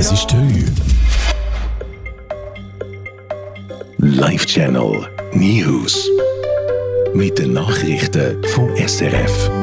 Es ist 3 Live Channel News mit den Nachrichten vom SRF.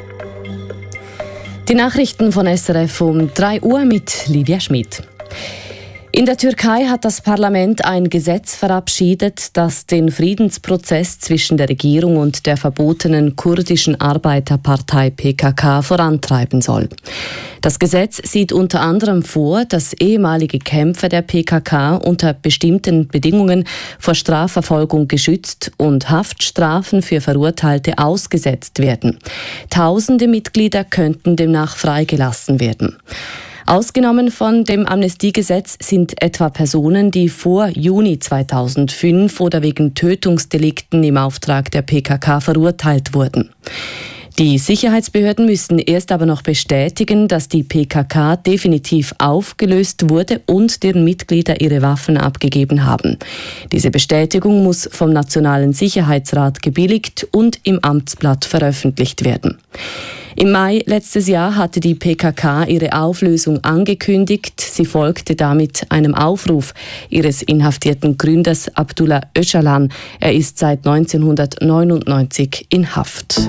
Die Nachrichten von SRF um 3 Uhr mit Livia Schmid. In der Türkei hat das Parlament ein Gesetz verabschiedet, das den Friedensprozess zwischen der Regierung und der verbotenen kurdischen Arbeiterpartei PKK vorantreiben soll. Das Gesetz sieht unter anderem vor, dass ehemalige Kämpfer der PKK unter bestimmten Bedingungen vor Strafverfolgung geschützt und Haftstrafen für Verurteilte ausgesetzt werden. Tausende Mitglieder könnten demnach freigelassen werden. Ausgenommen von dem Amnestiegesetz sind etwa Personen, die vor Juni 2005 oder wegen Tötungsdelikten im Auftrag der PKK verurteilt wurden. Die Sicherheitsbehörden müssen erst aber noch bestätigen, dass die PKK definitiv aufgelöst wurde und deren Mitglieder ihre Waffen abgegeben haben. Diese Bestätigung muss vom Nationalen Sicherheitsrat gebilligt und im Amtsblatt veröffentlicht werden. Im Mai letztes Jahr hatte die PKK ihre Auflösung angekündigt. Sie folgte damit einem Aufruf ihres inhaftierten Gründers Abdullah Öcalan. Er ist seit 1999 in Haft.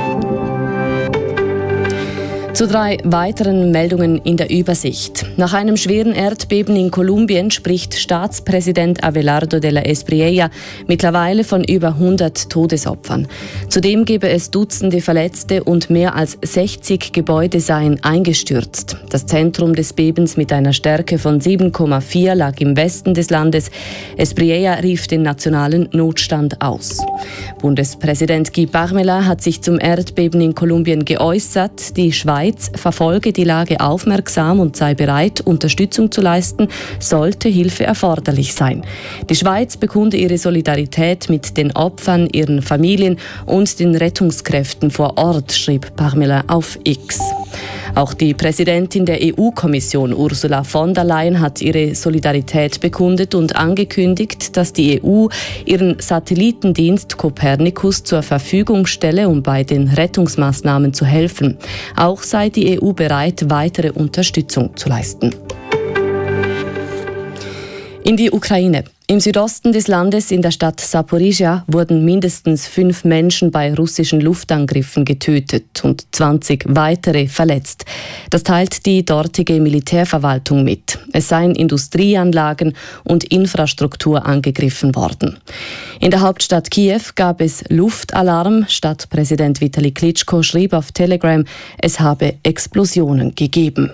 Zu 3 weiteren Meldungen in der Übersicht. Nach einem schweren Erdbeben in Kolumbien spricht Staatspräsident Abelardo de la Espriella mittlerweile von über 100 Todesopfern. Zudem gebe es Dutzende Verletzte und mehr als 60 Gebäude seien eingestürzt. Das Zentrum des Bebens mit einer Stärke von 7,4 lag im Westen des Landes. Espriella rief den nationalen Notstand aus. Bundespräsident Guy Parmelin hat sich zum Erdbeben in Kolumbien geäußert. Die Schweiz verfolge die Lage aufmerksam und sei bereit, Unterstützung zu leisten, sollte Hilfe erforderlich sein. Die Schweiz bekunde ihre Solidarität mit den Opfern, ihren Familien und den Rettungskräften vor Ort, schrieb Parmelin auf X. Auch die Präsidentin der EU-Kommission Ursula von der Leyen hat ihre Solidarität bekundet und angekündigt, dass die EU ihren Satellitendienst Copernicus zur Verfügung stelle, um bei den Rettungsmaßnahmen zu helfen. Auch sei die EU bereit, weitere Unterstützung zu leisten. In die Ukraine. Im Südosten des Landes, in der Stadt Saporizhia, wurden mindestens 5 Menschen bei russischen Luftangriffen getötet und 20 weitere verletzt. Das teilt die dortige Militärverwaltung mit. Es seien Industrieanlagen und Infrastruktur angegriffen worden. In der Hauptstadt Kiew gab es Luftalarm. Stadtpräsident Vitali Klitschko schrieb auf Telegram, es habe Explosionen gegeben.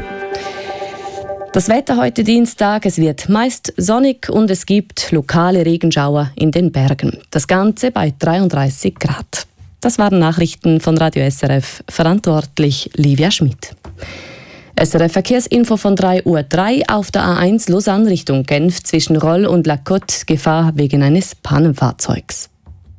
Das Wetter heute Dienstag, es wird meist sonnig und es gibt lokale Regenschauer in den Bergen. Das Ganze bei 33 Grad. Das waren Nachrichten von Radio SRF, verantwortlich Livia Schmid. SRF Verkehrsinfo von 3:03 Uhr auf der A1 Lausanne Richtung Genf zwischen Roll und La Côte, Gefahr wegen eines Pannenfahrzeugs.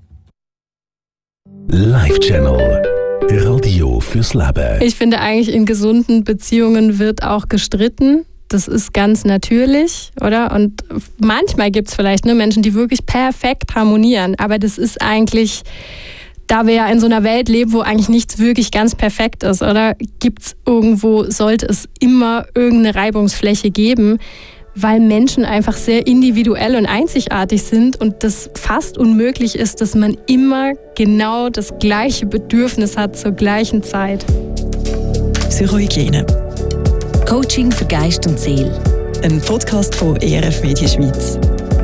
Live Channel Radio fürs Leben. Ich finde eigentlich, in gesunden Beziehungen wird auch gestritten. Das ist ganz natürlich, oder? Und manchmal gibt es vielleicht nur Menschen, die wirklich perfekt harmonieren. Aber das ist eigentlich, da wir ja in so einer Welt leben, wo eigentlich nichts wirklich ganz perfekt ist, oder? Gibt's irgendwo, sollte es immer irgendeine Reibungsfläche geben, weil Menschen einfach sehr individuell und einzigartig sind und das fast unmöglich ist, dass man immer genau das gleiche Bedürfnis hat zur gleichen Zeit. Psychohygiene. Coaching für Geist und Seele. Ein Podcast von ERF Media Schweiz.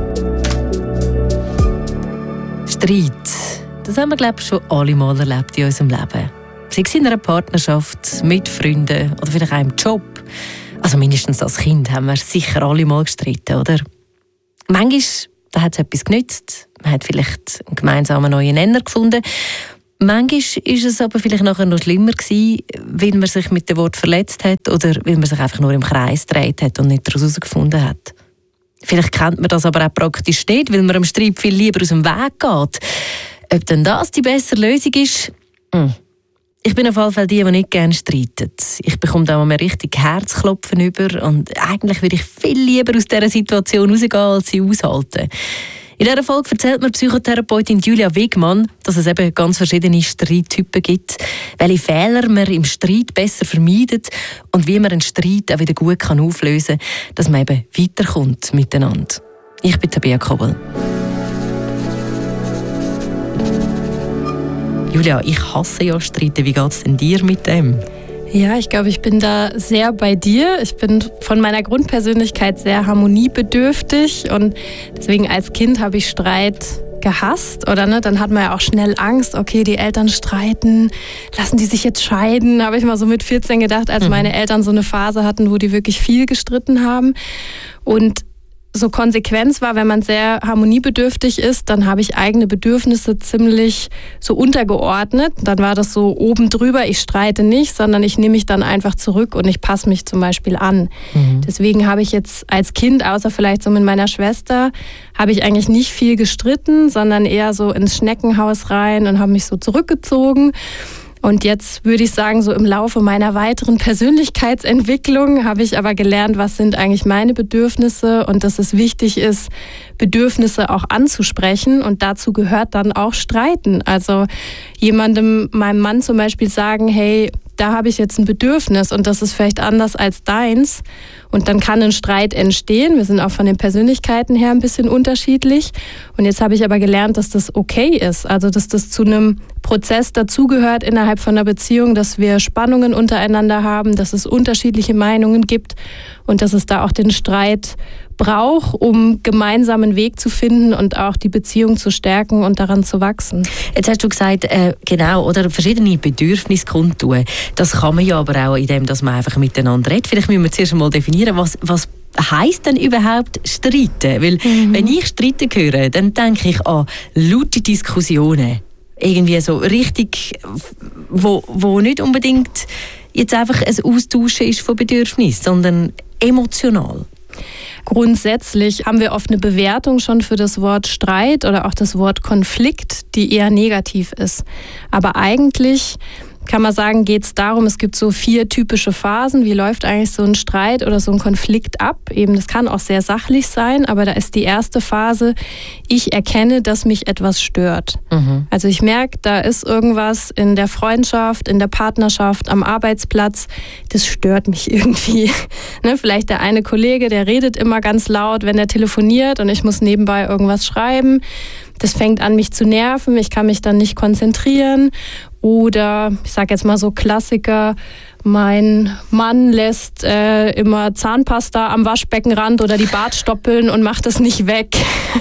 Streit. Das haben wir, glaube ich, schon alle Mal erlebt in unserem Leben. Sei es in einer Partnerschaft, mit Freunden oder vielleicht auch im Job. Also mindestens als Kind haben wir sicher alle mal gestritten, oder? Manchmal hat es etwas genützt. Man hat vielleicht einen gemeinsamen neuen Nenner gefunden. Manchmal war es aber vielleicht nachher noch schlimmer gewesen, weil man sich mit dem Wort verletzt hat oder weil man sich einfach nur im Kreis gedreht hat und nicht daraus herausgefunden hat. Vielleicht kennt man das aber auch praktisch nicht, weil man am Streit viel lieber aus dem Weg geht. Ob denn das die bessere Lösung ist? Ich bin auf jeden Fall die nicht gerne streiten. Ich bekomme da mal richtig Herzklopfen über und eigentlich würde ich viel lieber aus dieser Situation rausgehen, als sie aushalten. In dieser Folge erzählt mir Psychotherapeutin Julia Wigmann, dass es eben ganz verschiedene Streittypen gibt, welche Fehler man im Streit besser vermeidet und wie man einen Streit auch wieder gut auflösen kann, dass man eben weiterkommt miteinander. Ich bin Tabea Kobel. Julia, ich hasse ja Streiten. Wie geht es denn dir mit dem? Ja, ich glaube, ich bin da sehr bei dir. Ich bin von meiner Grundpersönlichkeit sehr harmoniebedürftig und deswegen als Kind habe ich Streit gehasst, oder ne? Dann hat man ja auch schnell Angst, okay, die Eltern streiten, lassen die sich jetzt scheiden, habe ich mal so mit 14 gedacht, als meine Eltern so eine Phase hatten, wo die wirklich viel gestritten haben. Und so Konsequenz war, wenn man sehr harmoniebedürftig ist, dann habe ich eigene Bedürfnisse ziemlich so untergeordnet. Dann war das so oben drüber, ich streite nicht, sondern ich nehme mich dann einfach zurück und ich passe mich zum Beispiel an. Deswegen habe ich jetzt als Kind, außer vielleicht so mit meiner Schwester, habe ich eigentlich nicht viel gestritten, sondern eher so ins Schneckenhaus rein und habe mich so zurückgezogen. Und jetzt würde ich sagen, so im Laufe meiner weiteren Persönlichkeitsentwicklung habe ich aber gelernt, was sind eigentlich meine Bedürfnisse und dass es wichtig ist, Bedürfnisse auch anzusprechen und dazu gehört dann auch Streiten. Also meinem Mann zum Beispiel sagen, hey, da habe ich jetzt ein Bedürfnis und das ist vielleicht anders als deins und dann kann ein Streit entstehen. Wir sind auch von den Persönlichkeiten her ein bisschen unterschiedlich und jetzt habe ich aber gelernt, dass das okay ist, also dass das zu einem Prozess dazugehört innerhalb von einer Beziehung, dass wir Spannungen untereinander haben, dass es unterschiedliche Meinungen gibt und dass es da auch den Streit braucht, um gemeinsamen Weg zu finden und auch die Beziehung zu stärken und daran zu wachsen. Jetzt hast du gesagt, genau, oder verschiedene Bedürfnisse kundtun. Das kann man ja aber auch, indem dass man einfach miteinander redet. Vielleicht müssen wir zuerst einmal definieren, was heisst denn überhaupt streiten? Weil wenn ich streiten höre, dann denke ich an laute Diskussionen. Irgendwie so richtig, wo nicht unbedingt jetzt einfach ein Austauschen ist von Bedürfnissen, sondern emotional. Grundsätzlich haben wir oft eine Bewertung schon für das Wort Streit oder auch das Wort Konflikt, die eher negativ ist. Aber eigentlich kann man sagen, geht es darum, es gibt so 4 typische Phasen. Wie läuft eigentlich so ein Streit oder so ein Konflikt ab? Eben, das kann auch sehr sachlich sein, aber da ist die erste Phase, ich erkenne, dass mich etwas stört. Also ich merke, da ist irgendwas in der Freundschaft, in der Partnerschaft, am Arbeitsplatz, das stört mich irgendwie. Ne, vielleicht der eine Kollege, der redet immer ganz laut, wenn er telefoniert und ich muss nebenbei irgendwas schreiben. Das fängt an, mich zu nerven, ich kann mich dann nicht konzentrieren. Oder, ich sage jetzt mal so Klassiker, mein Mann lässt immer Zahnpasta am Waschbeckenrand oder die Bartstoppeln und macht das nicht weg.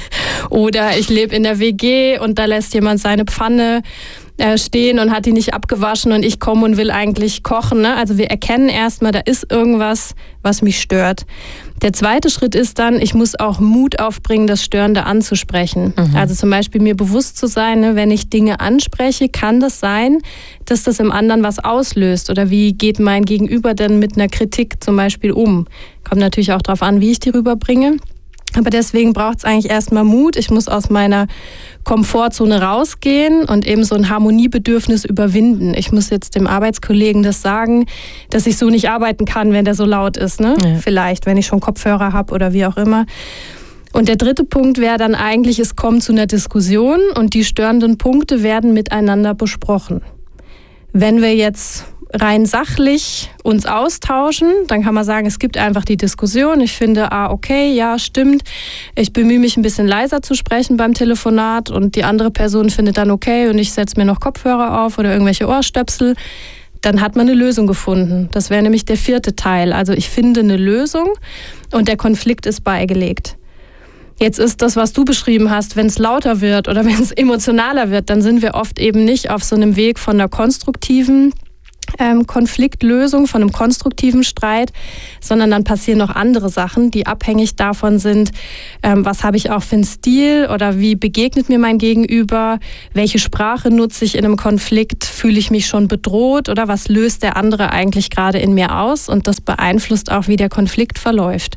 Oder ich lebe in der WG und da lässt jemand seine Pfanne stehen und hat die nicht abgewaschen und ich komme und will eigentlich kochen. Ne? Also wir erkennen erstmal, da ist irgendwas, was mich stört. Der zweite Schritt ist dann, ich muss auch Mut aufbringen, das Störende anzusprechen. Also zum Beispiel mir bewusst zu sein, ne, wenn ich Dinge anspreche, kann das sein, dass das im anderen was auslöst. Oder wie geht mein Gegenüber denn mit einer Kritik zum Beispiel um? Kommt natürlich auch darauf an, wie ich die rüberbringe. Aber deswegen braucht es eigentlich erstmal Mut. Ich muss aus meiner Komfortzone rausgehen und eben so ein Harmoniebedürfnis überwinden. Ich muss jetzt dem Arbeitskollegen das sagen, dass ich so nicht arbeiten kann, wenn der so laut ist. Ne? Ja. Vielleicht, wenn ich schon Kopfhörer habe oder wie auch immer. Und der dritte Punkt wäre dann eigentlich, es kommt zu einer Diskussion und die störenden Punkte werden miteinander besprochen. Wenn wir jetzt rein sachlich uns austauschen, dann kann man sagen, es gibt einfach die Diskussion. Ich finde, okay, ja, stimmt. Ich bemühe mich ein bisschen leiser zu sprechen beim Telefonat und die andere Person findet dann okay und ich setze mir noch Kopfhörer auf oder irgendwelche Ohrstöpsel. Dann hat man eine Lösung gefunden. Das wäre nämlich der 4. Teil. Also ich finde eine Lösung und der Konflikt ist beigelegt. Jetzt ist das, was du beschrieben hast, wenn es lauter wird oder wenn es emotionaler wird, dann sind wir oft eben nicht auf so einem Weg von einer konstruktiven Konfliktlösung, von einem konstruktiven Streit, sondern dann passieren noch andere Sachen, die abhängig davon sind, was habe ich auch für einen Stil oder wie begegnet mir mein Gegenüber, welche Sprache nutze ich in einem Konflikt, fühle ich mich schon bedroht oder was löst der andere eigentlich gerade in mir aus und das beeinflusst auch, wie der Konflikt verläuft.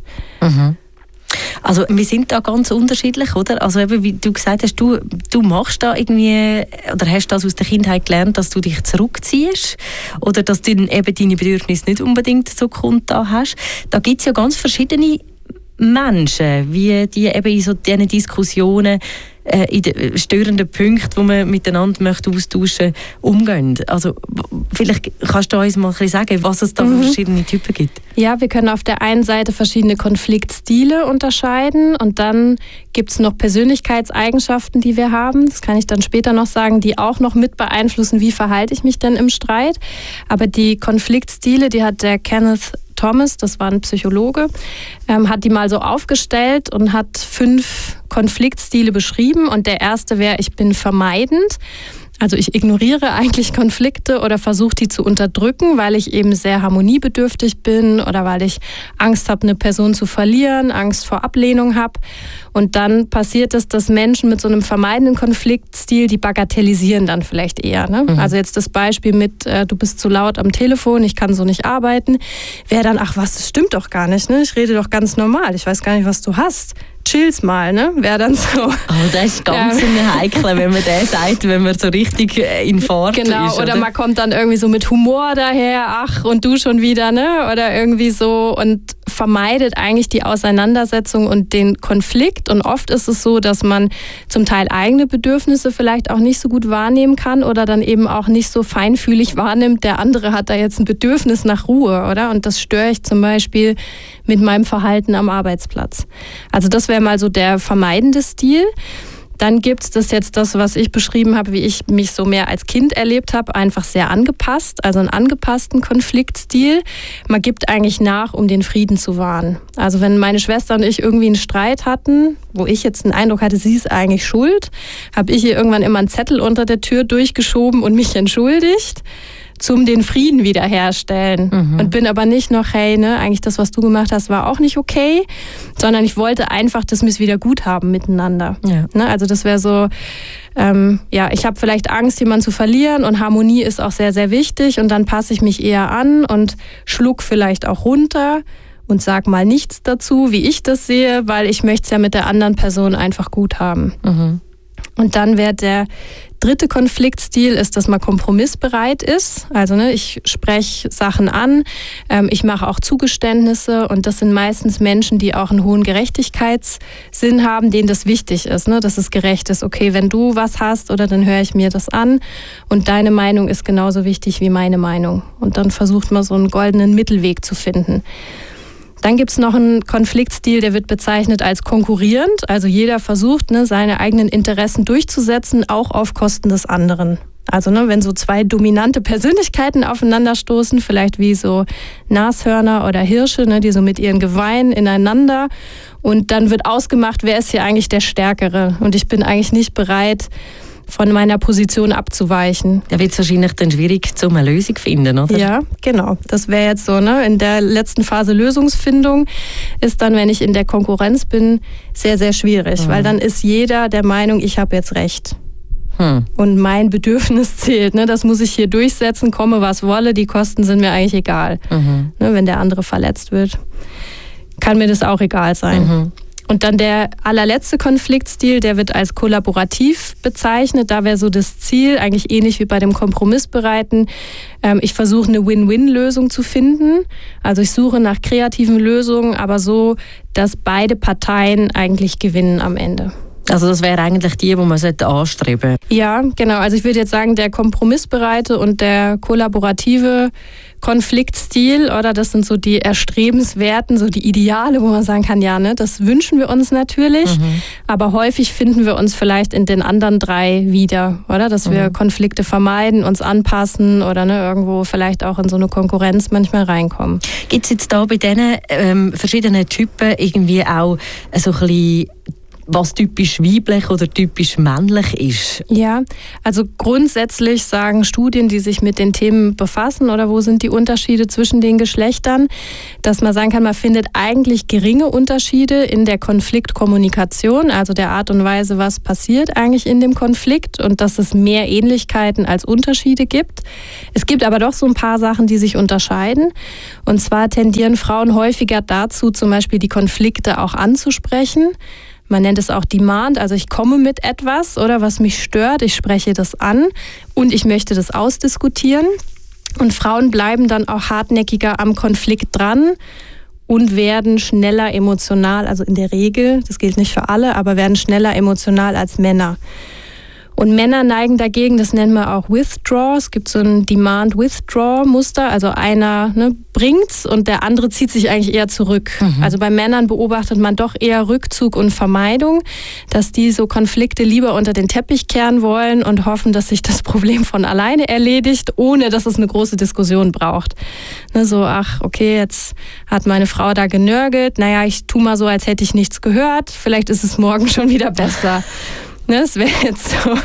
Also wir sind da ganz unterschiedlich, oder? Also eben, wie du gesagt hast, du machst da irgendwie, oder hast das aus der Kindheit gelernt, dass du dich zurückziehst oder dass du eben deine Bedürfnisse nicht unbedingt so kundtan hast. Da gibt es ja ganz verschiedene Menschen, wie die eben in so diesen Diskussionen in den störenden Punkten, die man miteinander möchte austauschen möchte, umgehen. Also vielleicht kannst du uns mal ein bisschen sagen, was es da für verschiedene Typen gibt. Ja, wir können auf der einen Seite verschiedene Konfliktstile unterscheiden und dann gibt es noch Persönlichkeitseigenschaften, die wir haben. Das kann ich dann später noch sagen, die auch noch mit beeinflussen, wie verhalte ich mich denn im Streit. Aber die Konfliktstile, die hat der Kenneth Thomas, das war ein Psychologe, hat die mal so aufgestellt und hat 5 Konfliktstile beschrieben. Und der erste wäre, ich bin vermeidend. Also ich ignoriere eigentlich Konflikte oder versuche die zu unterdrücken, weil ich eben sehr harmoniebedürftig bin oder weil ich Angst habe, eine Person zu verlieren, Angst vor Ablehnung habe. Und dann passiert es, dass Menschen mit so einem vermeidenden Konfliktstil, die bagatellisieren dann vielleicht eher. Ne? Also jetzt das Beispiel mit, du bist zu laut am Telefon, ich kann so nicht arbeiten, wäre dann, ach was, das stimmt doch gar nicht, ne? Ich rede doch ganz normal, ich weiß gar nicht, was du hast. Chill's mal, ne? Wäre dann so. Oh, das ist ganz heikel, wenn man das sagt, wenn man so richtig in Fahrt ist. Genau, oder man kommt dann irgendwie so mit Humor daher, ach, und du schon wieder, ne? Oder irgendwie so und vermeidet eigentlich die Auseinandersetzung und den Konflikt. Und oft ist es so, dass man zum Teil eigene Bedürfnisse vielleicht auch nicht so gut wahrnehmen kann oder dann eben auch nicht so feinfühlig wahrnimmt, der andere hat da jetzt ein Bedürfnis nach Ruhe, oder? Und das störe ich zum Beispiel mit meinem Verhalten am Arbeitsplatz. Also das wäre mal so der vermeidende Stil. Dann gibt es das, was ich beschrieben habe, wie ich mich so mehr als Kind erlebt habe, einfach sehr angepasst, also einen angepassten Konfliktstil. Man gibt eigentlich nach, um den Frieden zu wahren. Also wenn meine Schwester und ich irgendwie einen Streit hatten, wo ich jetzt den Eindruck hatte, sie ist eigentlich schuld, habe ich ihr irgendwann immer einen Zettel unter der Tür durchgeschoben und mich entschuldigt, zum den Frieden wiederherstellen. Und bin aber nicht noch, hey, ne, eigentlich das, was du gemacht hast, war auch nicht okay, sondern ich wollte einfach, dass wir es wieder gut haben miteinander. Ja. Ne, also das wäre so, ich habe vielleicht Angst, jemanden zu verlieren und Harmonie ist auch sehr, sehr wichtig und dann passe ich mich eher an und schluck vielleicht auch runter und sag mal nichts dazu, wie ich das sehe, weil ich möchte es ja mit der anderen Person einfach gut haben. Und dann wäre der dritte Konfliktstil, ist, dass man kompromissbereit ist. Also ich spreche Sachen an, ich mache auch Zugeständnisse und das sind meistens Menschen, die auch einen hohen Gerechtigkeitssinn haben, denen das wichtig ist, ne? Dass es gerecht ist. Okay, wenn du was hast, oder dann höre ich mir das an und deine Meinung ist genauso wichtig wie meine Meinung. Und dann versucht man so einen goldenen Mittelweg zu finden. Dann gibt es noch einen Konfliktstil, der wird bezeichnet als konkurrierend. Also jeder versucht, seine eigenen Interessen durchzusetzen, auch auf Kosten des anderen. Also wenn so 2 dominante Persönlichkeiten aufeinanderstoßen, vielleicht wie so Nashörner oder Hirsche, die so mit ihren Geweihen ineinander. Und dann wird ausgemacht, wer ist hier eigentlich der Stärkere. Und ich bin eigentlich nicht bereit, von meiner Position abzuweichen. Da wird es wahrscheinlich dann schwierig, eine Lösung zu finden, oder? Ja, genau. Das wäre jetzt so, in der letzten Phase Lösungsfindung ist dann, wenn ich in der Konkurrenz bin, sehr, sehr schwierig, weil dann ist jeder der Meinung, ich habe jetzt recht. Und mein Bedürfnis zählt. Das muss ich hier durchsetzen, komme was wolle, die Kosten sind mir eigentlich egal. Wenn der andere verletzt wird, kann mir das auch egal sein. Und dann der allerletzte Konfliktstil, der wird als kollaborativ bezeichnet. Da wäre so das Ziel, eigentlich ähnlich wie bei dem Kompromissbereiten. Ich versuche eine Win-Win-Lösung zu finden. Also ich suche nach kreativen Lösungen, aber so, dass beide Parteien eigentlich gewinnen am Ende. Also das wäre eigentlich die man anstreben sollte. Ja, genau. Also ich würde jetzt sagen, der kompromissbereite und der kollaborative Konfliktstil, oder das sind so die erstrebenswerten, so die Ideale, wo man sagen kann, ja, das wünschen wir uns natürlich, aber häufig finden wir uns vielleicht in den anderen 3 wieder, oder? Dass wir Konflikte vermeiden, uns anpassen oder irgendwo vielleicht auch in so eine Konkurrenz manchmal reinkommen. Gibt es jetzt da bei diesen verschiedenen Typen irgendwie auch so ein bisschen, was typisch weiblich oder typisch männlich ist? Ja, also grundsätzlich sagen Studien, die sich mit den Themen befassen, oder wo sind die Unterschiede zwischen den Geschlechtern, dass man sagen kann, man findet eigentlich geringe Unterschiede in der Konfliktkommunikation, also der Art und Weise, was passiert eigentlich in dem Konflikt, und dass es mehr Ähnlichkeiten als Unterschiede gibt. Es gibt aber doch so ein paar Sachen, die sich unterscheiden. Und zwar tendieren Frauen häufiger dazu, zum Beispiel die Konflikte auch anzusprechen. Man nennt es auch Demand, also ich komme mit etwas, oder was mich stört, ich spreche das an und ich möchte das ausdiskutieren. Und Frauen bleiben dann auch hartnäckiger am Konflikt dran und werden schneller emotional, also in der Regel, das gilt nicht für alle, aber werden schneller emotional als Männer. Und Männer neigen dagegen, das nennen wir auch Withdraw. Es gibt so ein Demand-Withdraw-Muster, also einer bringt's und der andere zieht sich eigentlich eher zurück. Also bei Männern beobachtet man doch eher Rückzug und Vermeidung, dass die so Konflikte lieber unter den Teppich kehren wollen und hoffen, dass sich das Problem von alleine erledigt, ohne dass es eine große Diskussion braucht. So, ach, okay, jetzt hat meine Frau da genörgelt, naja, ich tu mal so, als hätte ich nichts gehört, vielleicht ist es morgen schon wieder besser. Das wäre jetzt so.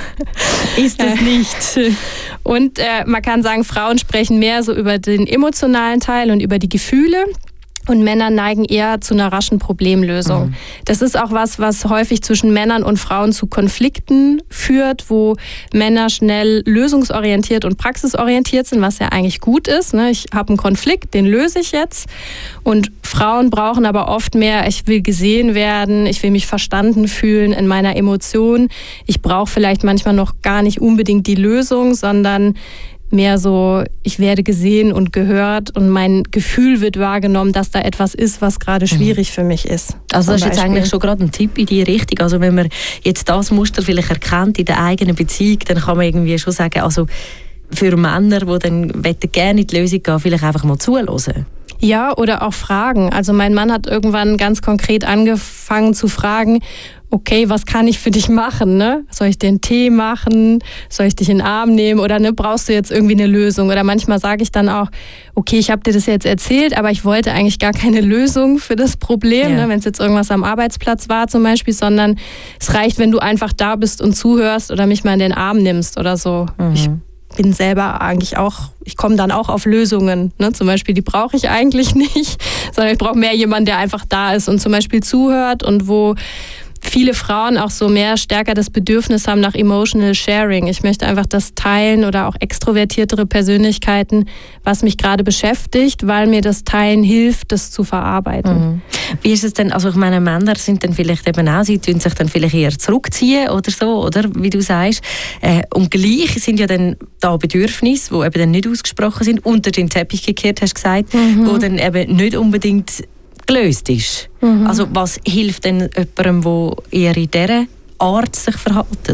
Ist es nicht. Und man kann sagen, Frauen sprechen mehr so über den emotionalen Teil und über die Gefühle. Und Männer neigen eher zu einer raschen Problemlösung. Das ist auch was häufig zwischen Männern und Frauen zu Konflikten führt, wo Männer schnell lösungsorientiert und praxisorientiert sind, was ja eigentlich gut ist. Ich habe einen Konflikt, den löse ich jetzt. Und Frauen brauchen aber oft mehr, ich will gesehen werden, ich will mich verstanden fühlen in meiner Emotion. Ich brauche vielleicht manchmal noch gar nicht unbedingt die Lösung, sondern mehr so, ich werde gesehen und gehört und mein Gefühl wird wahrgenommen, dass da etwas ist, was gerade schwierig für mich ist. Also das ist jetzt eigentlich schon gerade ein Tipp in die Richtung. Also wenn man jetzt das Muster vielleicht erkennt in der eigenen Beziehung, dann kann man irgendwie schon sagen, also für Männer, die dann gerne in die Lösung gehen, vielleicht einfach mal zuhören. Ja, oder auch fragen. Also mein Mann hat irgendwann ganz konkret angefangen zu fragen, okay, was kann ich für dich machen? Ne? Soll ich dir einen Tee machen? Soll ich dich in den Arm nehmen? Oder brauchst du jetzt irgendwie eine Lösung? Oder manchmal sage ich dann auch, okay, ich habe dir das jetzt erzählt, aber ich wollte eigentlich gar keine Lösung für das Problem, wenn es jetzt irgendwas am Arbeitsplatz war zum Beispiel, sondern es reicht, wenn du einfach da bist und zuhörst oder mich mal in den Arm nimmst oder so. Ich bin selber eigentlich auch, ich komme dann auch auf Lösungen. Zum Beispiel, die brauche ich eigentlich nicht, sondern ich brauche mehr jemanden, der einfach da ist und zum Beispiel zuhört und wo viele Frauen auch so stärker das Bedürfnis haben nach Emotional Sharing. Ich möchte einfach das teilen oder auch extrovertiertere Persönlichkeiten, was mich gerade beschäftigt, weil mir das Teilen hilft, das zu verarbeiten. Wie ist es denn, also ich meine, Männer sind dann vielleicht eben auch, sie tun sich dann vielleicht eher zurückziehen oder so, oder wie du sagst. Und gleich sind ja dann da Bedürfnisse, die eben dann nicht ausgesprochen sind, unter den Teppich gekehrt, hast du gesagt, wo dann eben nicht unbedingt gelöst ist. Also was hilft denn jemandem, der eher in dieser Art sich verhalten?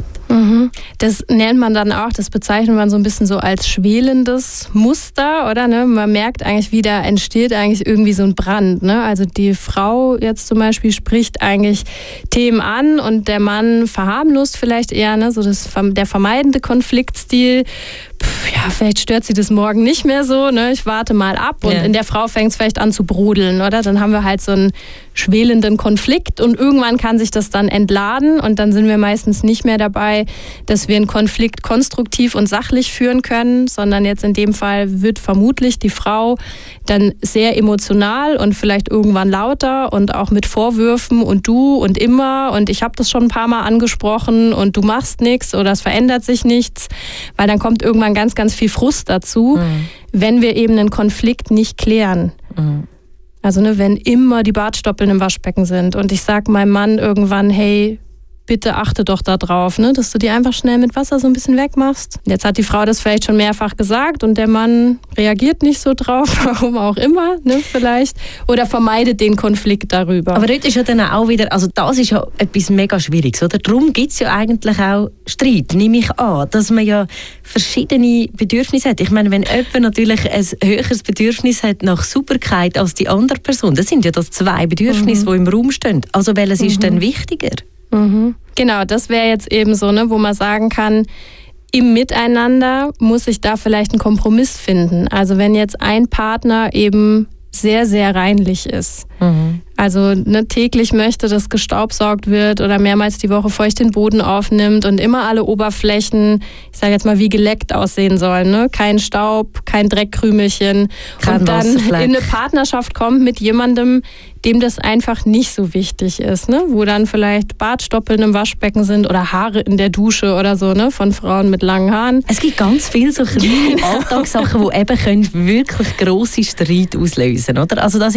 Das nennt man dann auch, das bezeichnet man so ein bisschen so als schwelendes Muster, oder? Man merkt eigentlich, wie da entsteht eigentlich irgendwie so ein Brand. Also die Frau jetzt zum Beispiel spricht eigentlich Themen an und der Mann verharmlost vielleicht eher, so der vermeidende Konfliktstil. Vielleicht stört sie das morgen nicht mehr so, ich warte mal ab und in der Frau fängt es vielleicht an zu brodeln, oder? Dann haben wir halt so einen schwelenden Konflikt und irgendwann kann sich das dann entladen und dann sind wir meistens nicht mehr dabei, dass wir einen Konflikt konstruktiv und sachlich führen können, sondern jetzt in dem Fall wird vermutlich die Frau dann sehr emotional und vielleicht irgendwann lauter und auch mit Vorwürfen und du und immer und ich habe das schon ein paar Mal angesprochen und du machst nichts oder es verändert sich nichts, weil dann kommt irgendwann ganz, ganz viel Frust dazu, wenn wir eben einen Konflikt nicht klären. Also wenn immer die Bartstoppeln im Waschbecken sind und ich sage meinem Mann irgendwann, hey, bitte achte doch da drauf, dass du die einfach schnell mit Wasser so ein bisschen wegmachst. Jetzt hat die Frau das vielleicht schon mehrfach gesagt und der Mann reagiert nicht so drauf, warum auch immer, vielleicht. Oder vermeidet den Konflikt darüber. Aber dort ist ja dann auch wieder, also das ist ja etwas mega Schwieriges, oder? Darum gibt es ja eigentlich auch Streit, nehme ich an, dass man ja verschiedene Bedürfnisse hat. Ich meine, wenn jemand natürlich ein höheres Bedürfnis hat nach Sauberkeit als die andere Person, das sind ja das zwei Bedürfnisse, die im Raum stehen. Also welches ist denn wichtiger? Genau, das wäre jetzt eben so, wo man sagen kann, im Miteinander muss ich da vielleicht einen Kompromiss finden. Also wenn jetzt ein Partner eben sehr, sehr reinlich ist, also täglich möchte, dass gestaubsaugt wird oder mehrmals die Woche feucht den Boden aufnimmt und immer alle Oberflächen, ich sage jetzt mal, wie geleckt aussehen sollen. Kein Staub, kein Dreckkrümelchen. Und dann in eine Partnerschaft kommt mit jemandem, dem das einfach nicht so wichtig ist, wo dann vielleicht Bartstoppeln im Waschbecken sind oder Haare in der Dusche oder so, von Frauen mit langen Haaren. Es gibt ganz viele so kleine Alltagssachen, die eben können wirklich grosse Streit auslösen, oder? Also das